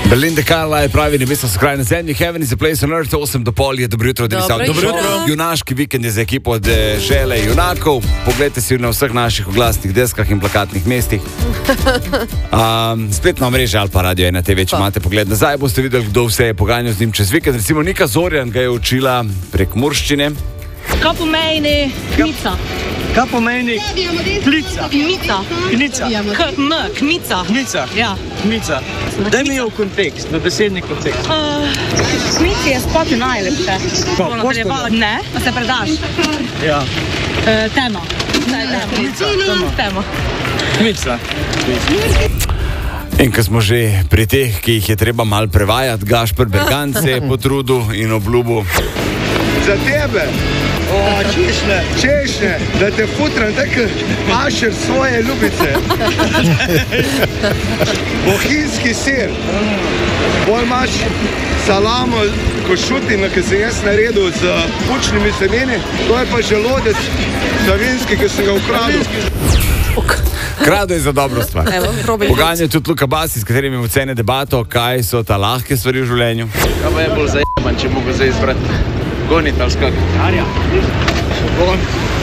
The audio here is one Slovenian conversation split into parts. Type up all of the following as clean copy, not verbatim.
Berlin de Carlisle pravi nebesa so kraj na zemlji, Heaven is a place on earth, 8 do pol je, dobro jutro, Dobro jutro. Junaški vikend je za ekipo od Žele junakov. Poglejte si na vseh naših oglasnih deskah in plakatnih mestih. Spletno mreže ali pa Radio 1 TV, če imate pogled nazaj, boste videli, kdo vse je poganjal z njim čez vikend. Recimo Nika Zorjan ga je učila prek murščine. Kaj pomeni kmica? Kaj pomeni klica? Kmica. Knica. Kmica. Knica. Ja. Knica. Daj mi jo v kontekst, v besedni kontekst. Kmici je spati najlepše. Poškodno? Ne, pa se predaš. Ja. Tema. Kmica. Tema. Kmica. In ko smo že pri teh, ki jih je treba malo prevajati, Gašper Bergant se je potrudil in obljubil. Za tebe, češnje, da te futram tako ašer svoje ljubice. Bohinjski sir, bolj imaš salamo, košutino, ki sem jaz naredil z bučnimi semeni, to je pa želodec savinski, ki sem ga ukradil. Krado je za dobro stvar. Poganja tudi Luka Basi, s katerim imamo cene debato, kaj so ta lahke stvari v življenju. Kaj pa je bolj zajeban, če mogo zdaj izbrati? Gonit ali skak? Arja. Gon.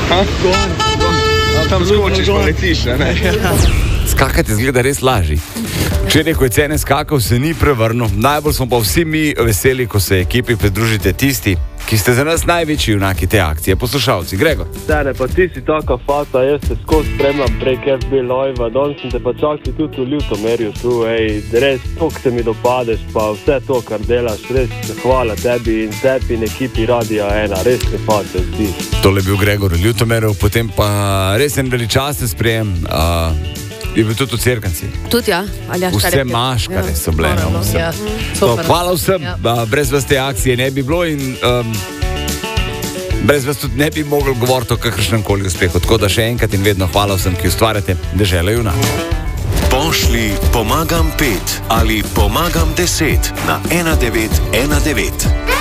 Tam skočiš, pa letiš, ne? Skakati zgleda res lažji. Včeraj, ko je cene skakal, se ni prevrnil. Najbolj smo pa vsi mi veseli, ko se ekipi pridružite tisti, ki ste za nas največji junaki te akcije, poslušalci. Gregor. Stane, pa ti si taka fata, jaz te skozi spremljam prek FB Live, danes sem te pa čakal tudi v Ljutomerju tu, res tok se mi dopadeš, pa vse to, kar delaš, res hvala tebi in tebi in ekipi Radia 1, res te fata zdi. Tole je bil Gregor v Ljutomerju, potem pa res en veličasten sprejem, je bil tudi v Cerknici. Tudi ja, Aljaš Vse maškare so bile. Hvala vsem, brez vas te akcije ne bi bilo in brez vas tudi ne bi mogli govoriti o kakršnem koli uspehu. Tako da še enkrat in vedno hvala vsem, ki ustvarjate Deželo junakov. Pošli pomagam 5 ali pomagam 10 na 1919.